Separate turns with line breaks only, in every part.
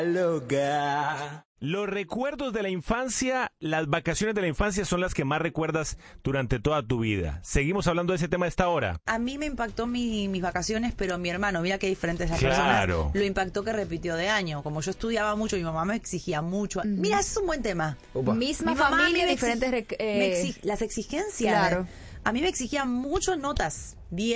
Loca.
Los recuerdos de la infancia, las vacaciones de la infancia son las que más recuerdas durante toda tu vida. Seguimos hablando de ese tema a esta hora.
A mí me impactó mis vacaciones, pero mi hermano, mira qué diferentes las
Claro.
personas, lo impactó que repitió de año. Como yo estudiaba mucho, mi mamá me exigía mucho. Mira, ese es un buen tema.
Opa.
Misma
Mi mamá
familia,
me
diferentes...
las exigencias.
Claro.
A mí me exigían mucho notas.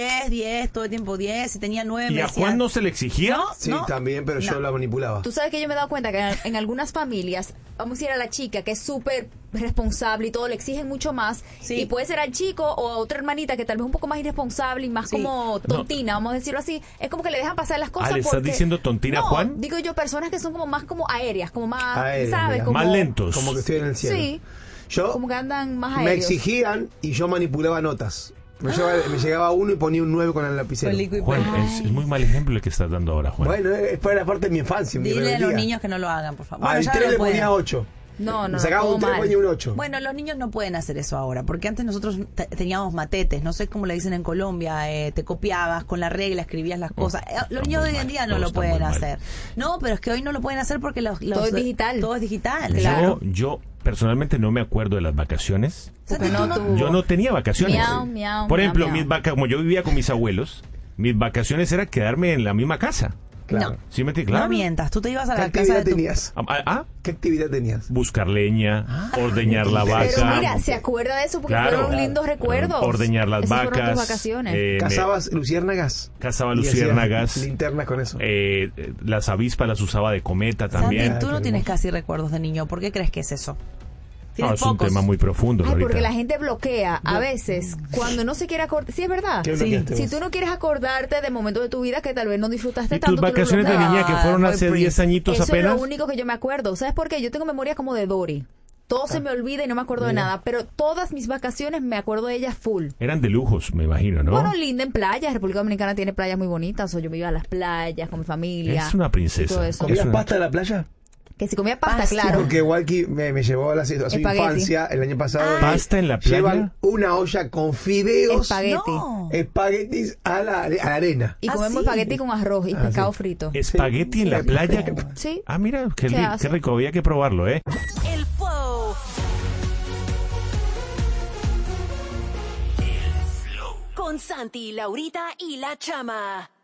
10, todo el tiempo 10. Si tenía 9
¿Y
me
a
decían,
Juan no se le exigía?
No,
Sí,
no.
también, pero yo
No.
la manipulaba.
Tú sabes que yo me he dado cuenta que en algunas familias, vamos a decir a la chica que es súper responsable y todo, le exigen mucho más.
Sí.
Y puede ser al chico o a otra hermanita que tal vez es un poco más irresponsable y más
Sí.
como tontina, vamos a decirlo así. Es como que le dejan pasar las cosas.
¿le estás
porque...
diciendo tontina a
No,
Juan?
digo yo, personas que son como más como aéreas, como más,
Aéreas,
¿sabes?
mira.
Como,
Más lentos.
Como que estoy en el cielo.
Sí,
Yo
como que andan más
me
aéreos.
exigían y yo manipulaba notas. Me llegaba uno y ponía un 9 con el lapicero.
Con liquid
Juan,
pen.
es muy mal ejemplo el que estás dando ahora, Juan.
Bueno, es para la parte de mi infancia. Mi
Dile a los
rebeldía.
niños que no lo hagan, por favor.
Al
ya
3
no
le
pueden.
ponía 8.
No,
Me sacaba
todo
un 3 y
mal.
ponía un 8.
Bueno, los niños no pueden hacer eso ahora, porque antes nosotros teníamos matetes, no sé cómo le dicen en Colombia, te copiabas con la regla, escribías las cosas. Los
está
niños
muy
de hoy en
mal,
día no
todo
lo
está
pueden
muy mal.
hacer. No, pero es que hoy no lo pueden hacer porque
Todo es digital.
Todo es digital.
Claro.
Yo personalmente no me acuerdo de las vacaciones.
Porque no tuvo.
Yo no tenía vacaciones.
Miau, miau,
Por
miau,
ejemplo,
miau.
como yo vivía con mis abuelos, mis vacaciones era quedarme en la misma casa.
Claro.
¿Sí me entiendes? Claro.
No mientas, tú te ibas a
¿Qué
la casa
actividad
de tu...
tenías? ¿Qué actividad tenías?
Buscar leña, ordeñar la vaca.
Pero mira, se acuerda de eso porque
Claro.
fueron lindos recuerdos.
Ordeñar las
Esas fueron tus
vacas.
vacaciones.
¿Cazabas luciérnagas?
Cazaba
Y hacías
luciérnagas.
linternas con eso.
Las avispas las usaba de cometa también.
Santi, tú no
qué
tienes
hermoso.
casi recuerdos de niño. ¿Por qué crees que es eso?
No,
Tienes
es un
pocos.
tema muy profundo.
Ay,
Lorita.
porque la gente bloquea a veces cuando no se quiere acordar. Sí, es verdad.
¿Qué
Sí.
bloqueaste
Si
vos?
tú no quieres acordarte de momentos de tu vida que tal vez no disfrutaste
¿Y
tanto.
tus
tú lo
vacaciones de
bloqueas.
niña que fueron
muy
hace
pretty.
10 añitos
Eso
apenas?
es lo único que yo me acuerdo. ¿Sabes por qué? Yo tengo memoria como de Dory. Todo se me olvida y no me acuerdo de
Mira.
nada. Pero todas mis vacaciones me acuerdo de ellas full.
Eran de lujos, me imagino, ¿no?
Bueno, linda en playas. República Dominicana tiene playas muy bonitas. O yo me iba a las playas con mi familia.
Es una
y todo
princesa.
eso.
¿Comías
una-
pasta en la playa?
Que si comía pasta,
Pasta.
claro.
Porque Walkie me llevó a su
Espagueti.
infancia el año pasado. y
¿Pasta en la playa?
Llevan una olla con fideos,
Espagueti.
No.
espaguetis a la arena.
Y
Ah,
comemos
sí.
espagueti con arroz y
Ah,
pescado
sí.
frito.
Espagueti en la playa.
Sí.
Ah, mira, qué,
Se
qué
hace.
rico. Había que probarlo, ¿eh?
El flow. Con Santi, Laurita y la Chama.